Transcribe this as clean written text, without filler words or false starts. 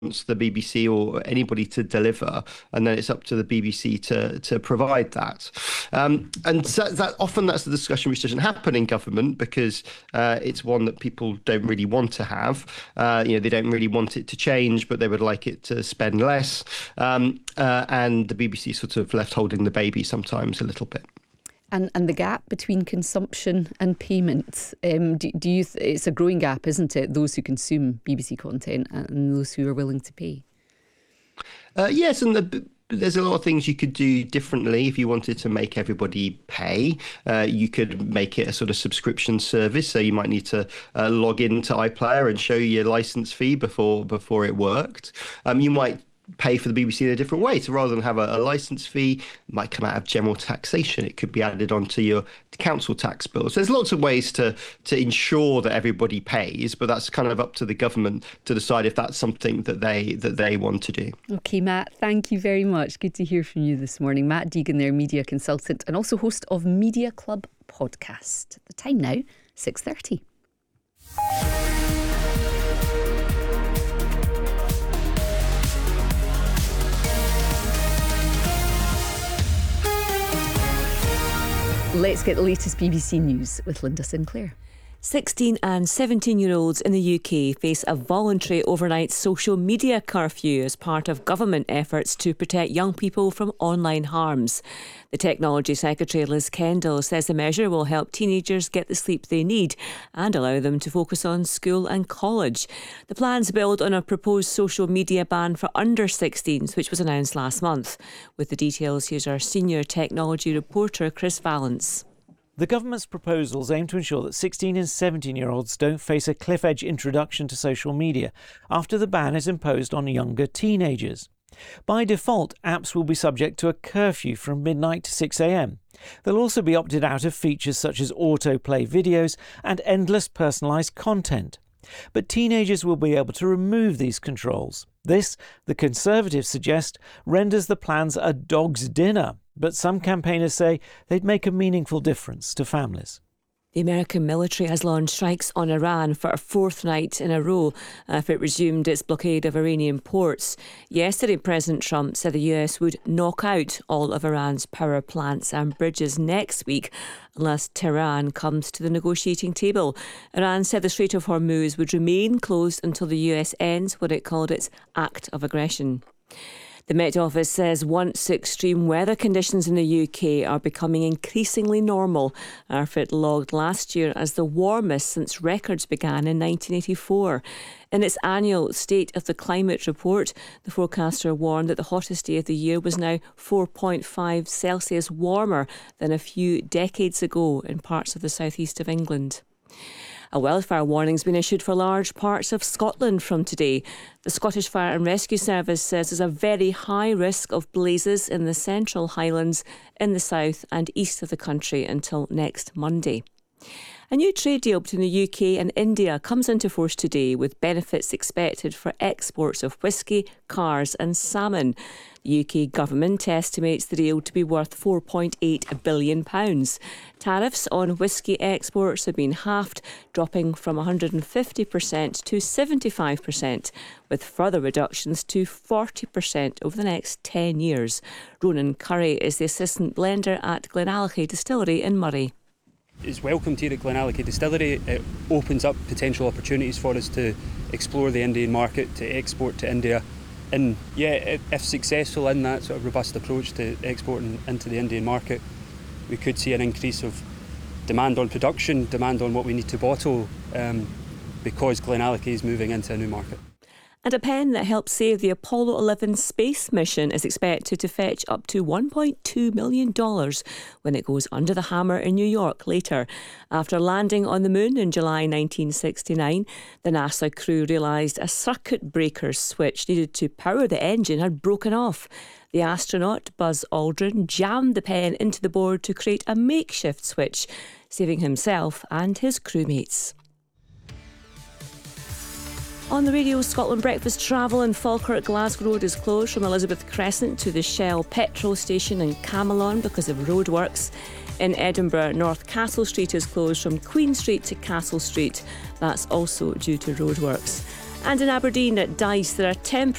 the BBC or anybody to deliver, and then it's up to the BBC to provide that. And so that's the discussion which doesn't happen in government, because it's one that people don't really want to have. They don't really want it to change, but they would like it to spend less. And the BBC sort of left holding the baby sometimes a little bit. And the gap between consumption and payment, it's a growing gap, isn't it? Those who consume BBC content and those who are willing to pay. Yes, and there's a lot of things you could do differently if you wanted to make everybody pay. You could make it a sort of subscription service, so you might need to log into iPlayer and show your license fee before it worked. You might pay for the BBC in a different way. So rather than have a license fee, it might come out of general taxation. It could be added onto your council tax bill. So there's lots of ways to ensure that everybody pays, but that's kind of up to the government to decide if that's something that they want to do. Okay, Matt, thank you very much. Good to hear from you this morning. Matt Deegan there, media consultant and also host of Media Club podcast. The time now, 6:30. Let's get the latest BBC News with Linda Sinclair. 16 and 17-year-olds in the UK face a voluntary overnight social media curfew as part of government efforts to protect young people from online harms. The Technology Secretary, Liz Kendall, says the measure will help teenagers get the sleep they need and allow them to focus on school and college. The plans build on a proposed social media ban for under 16s, which was announced last month. With the details, here's our senior technology reporter, Chris Valence. The government's proposals aim to ensure that 16 and 17-year-olds don't face a cliff-edge introduction to social media after the ban is imposed on younger teenagers. By default, apps will be subject to a curfew from midnight to 6 a.m. They'll also be opted out of features such as autoplay videos and endless personalised content. But teenagers will be able to remove these controls. This, the Conservatives suggest, renders the plans a dog's dinner. But some campaigners say they'd make a meaningful difference to families. The American military has launched strikes on Iran for a fourth night in a row after it resumed its blockade of Iranian ports. Yesterday, President Trump said the US would knock out all of Iran's power plants and bridges next week unless Tehran comes to the negotiating table. Iran said the Strait of Hormuz would remain closed until the US ends what it called its act of aggression. The Met Office says once extreme weather conditions in the UK are becoming increasingly normal after it logged last year as the warmest since records began in 1984. In its annual State of the Climate report, the forecaster warned that the hottest day of the year was now 4.5 Celsius warmer than a few decades ago in parts of the southeast of England. A wildfire warning has been issued for large parts of Scotland from today. The Scottish Fire and Rescue Service says there's a very high risk of blazes in the Central Highlands, in the south and east of the country until next Monday. A new trade deal between the UK and India comes into force today, with benefits expected for exports of whisky, cars and salmon. The UK government estimates the deal to be worth £4.8 billion. Tariffs on whisky exports have been halved, dropping from 150% to 75%, with further reductions to 40% over the next 10 years. Ronan Curry is the assistant blender at Glenallachie Distillery in Murray. It's welcomed here at Glenallachie Distillery. It opens up potential opportunities for us to explore the Indian market, to export to India. And if successful in that sort of robust approach to exporting into the Indian market, we could see an increase of demand on production, demand on what we need to bottle, because Glenallachie is moving into a new market. And a pen that helped save the Apollo 11 space mission is expected to fetch up to $1.2 million when it goes under the hammer in New York later. After landing on the moon in July 1969, the NASA crew realised a circuit breaker switch needed to power the engine had broken off. The astronaut, Buzz Aldrin, jammed the pen into the board to create a makeshift switch, saving himself and his crewmates. On the Radio Scotland breakfast, travel in Falkirk Glasgow Road is closed from Elizabeth Crescent to the Shell petrol station in Camelon because of roadworks. In Edinburgh, North Castle Street is closed from Queen Street to Castle Street. That's also due to roadworks. And in Aberdeen at Dice, there are temporary